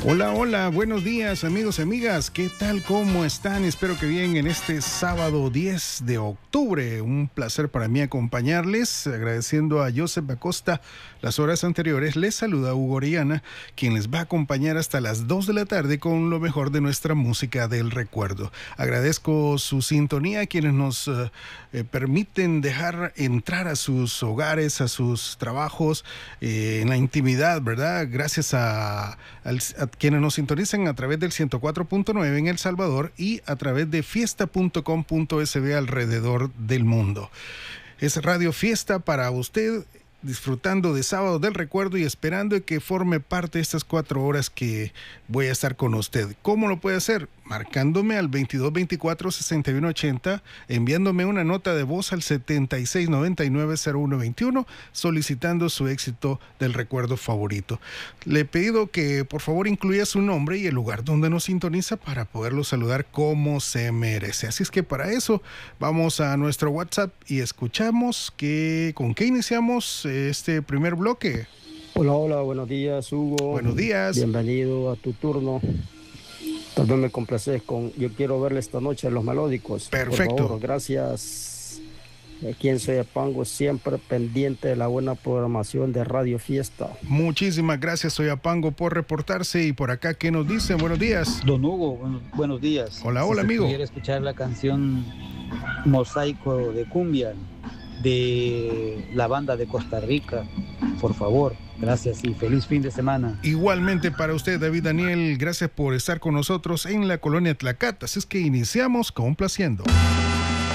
Hola, hola, buenos días amigos y amigas, ¿qué tal? ¿Cómo están? Espero que bien en este sábado 10 de octubre. Un placer para mí acompañarles, agradeciendo a Joseph Acosta las horas anteriores. Les saluda Hugo Orellana, quien les va a acompañar hasta las 2 de la tarde con lo mejor de nuestra música del recuerdo. Agradezco su sintonía a quienes nos permiten dejar entrar a sus hogares, a sus trabajos, en la intimidad, ¿verdad? Gracias a quienes nos sintonizan a través del 104.9 en El Salvador y a través de fiesta.com.sb alrededor del mundo. Es Radio Fiesta para usted, disfrutando de Sábado del Recuerdo y esperando que forme parte de estas 4 horas que voy a estar con usted. ¿Cómo lo puede hacer? Marcándome al 2224-6180, enviándome una nota de voz al 7699-0121, solicitando su éxito del recuerdo favorito. Le he pedido que por favor incluya su nombre y el lugar donde nos sintoniza para poderlo saludar como se merece. Así es que para eso vamos a nuestro WhatsApp y escuchamos con qué iniciamos este primer bloque. Hola, hola, buenos días, Hugo. Buenos días. Bienvenido a tu turno. Tal vez me complaces con Yo quiero verle esta noche a Los Melódicos. Perfecto. Por favor, gracias. Aquí en Soyapango, siempre pendiente de la buena programación de Radio Fiesta. Muchísimas gracias, Soyapango, por reportarse. Y por acá, ¿qué nos dicen? Buenos días. Don Hugo, buenos días. Hola, hola, amigo. Quiero escuchar la canción Mosaico de Cumbia de la banda de Costa Rica, por favor. Gracias y feliz fin de semana. Igualmente para usted, David Daniel, gracias por estar con nosotros en la colonia Tlacata. Así es que iniciamos complaciendo.